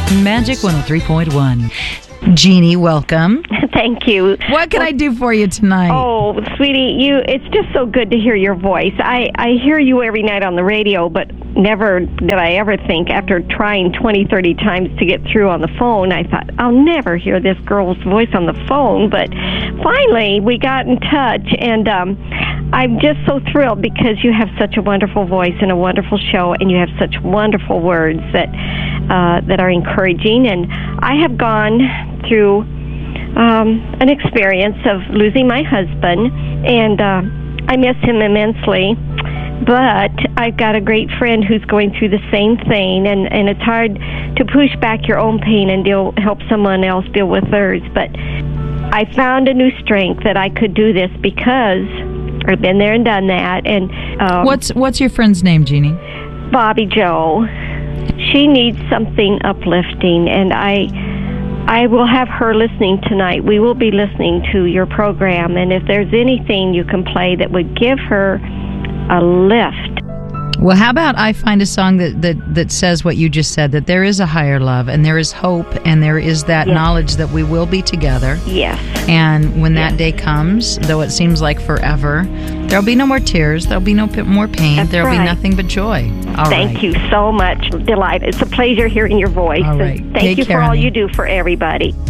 Magic 103.1. Jeannie, welcome. Thank you. What can I do for you tonight? Oh, sweetie, it's just so good to hear your voice. I hear you every night on the radio, but never did I ever think, after trying 20, 30 times to get through on the phone, I thought, I'll never hear this girl's voice on the phone. But finally, we got in touch, and I'm just so thrilled because you have such a wonderful voice and a wonderful show, and you have such wonderful words that are encouraging. And I have gone through an experience of losing my husband, and I miss him immensely. But I've got a great friend who's going through the same thing, and it's hard to push back your own pain and help someone else deal with theirs. But I found a new strength that I could do this because I've been there and done that. And what's your friend's name, Jeannie? Bobby Joe. She needs something uplifting, and I will have her listening tonight. We will be listening to your program, and if there's anything you can play that would give her a lift. Well, how about I find a song that says what you just said, that there is a higher love, and there is hope, and there is that knowledge that we will be together. Yes. And when that day comes, though it seems like forever, there'll be no more tears, there'll be no more pain, That's there'll be nothing but joy. Thank you so much. Delighted. It's a pleasure hearing your voice. All right. And thank you for all you do for everybody.